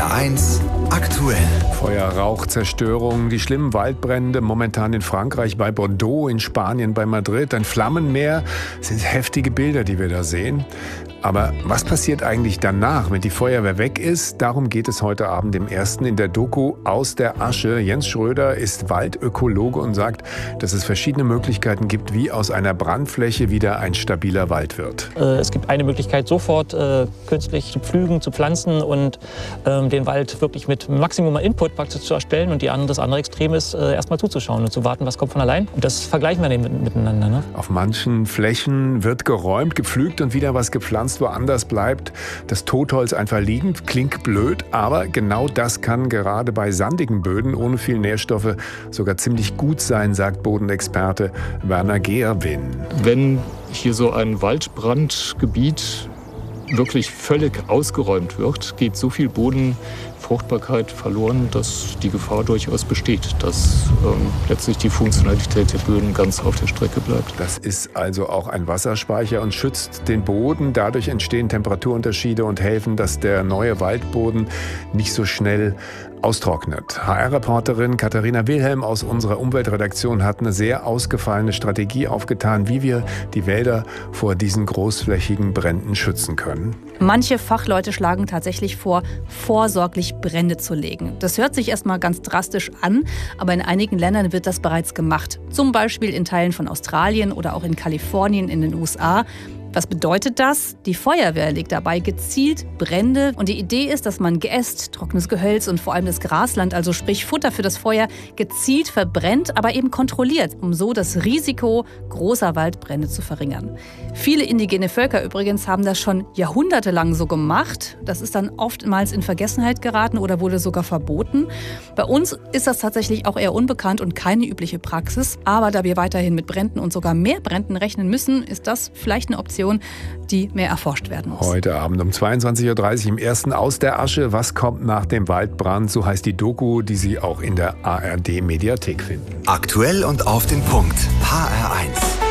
HR1 aktuell. Feuer, Rauch, Zerstörung, die schlimmen Waldbrände momentan in Frankreich bei Bordeaux, in Spanien bei Madrid, ein Flammenmeer, sind heftige Bilder, die wir da sehen. Aber was passiert eigentlich danach, wenn die Feuerwehr weg ist? Darum geht es heute Abend im Ersten in der Doku Aus der Asche. Jens Schröder ist Waldökologe und sagt, dass es verschiedene Möglichkeiten gibt, wie aus einer Brandfläche wieder ein stabiler Wald wird. Es gibt eine Möglichkeit, sofort künstlich zu pflügen, zu pflanzen und den Wald wirklich mit Maximum an Input praktisch zu erstellen. Und das andere Extrem ist, erstmal zuzuschauen und zu warten, was kommt von allein. Und das vergleichen wir dann miteinander. Ne? Auf manchen Flächen wird geräumt, gepflügt und wieder was gepflanzt. Woanders bleibt das Totholz einfach liegen. Klingt blöd, aber genau das kann gerade bei sandigen Böden ohne viel Nährstoffe sogar ziemlich gut sein, sagt Bodenexperte Werner Geerwin. Wenn hier so ein Waldbrandgebiet wirklich völlig ausgeräumt wird, geht so viel Bodenfruchtbarkeit verloren, dass die Gefahr durchaus besteht, dass letztlich die Funktionalität der Böden ganz auf der Strecke bleibt. Das ist also auch ein Wasserspeicher und schützt den Boden. Dadurch entstehen Temperaturunterschiede und helfen, dass der neue Waldboden nicht so schnell austrocknet. HR-Reporterin Katharina Wilhelm aus unserer Umweltredaktion hat eine sehr ausgefallene Strategie aufgetan, wie wir die Wälder vor diesen großflächigen Bränden schützen können. Manche Fachleute schlagen tatsächlich vor, vorsorglich Brände zu legen. Das hört sich erstmal ganz drastisch an, aber in einigen Ländern wird das bereits gemacht. Zum Beispiel in Teilen von Australien oder auch in Kalifornien in den USA. Was bedeutet das? Die Feuerwehr legt dabei gezielt Brände. Und die Idee ist, dass man Geäst, trockenes Gehölz und vor allem das Grasland, also sprich Futter für das Feuer, gezielt verbrennt, aber eben kontrolliert, um so das Risiko großer Waldbrände zu verringern. Viele indigene Völker übrigens haben das schon jahrhundertelang so gemacht. Das ist dann oftmals in Vergessenheit geraten oder wurde sogar verboten. Bei uns ist das tatsächlich auch eher unbekannt und keine übliche Praxis. Aber da wir weiterhin mit Bränden und sogar mehr Bränden rechnen müssen, ist das vielleicht eine Option, die mehr erforscht werden muss. Heute Abend um 22.30 Uhr im Ersten Aus der Asche. Was kommt nach dem Waldbrand? So heißt die Doku, die Sie auch in der ARD-Mediathek finden. Aktuell und auf den Punkt. HR1.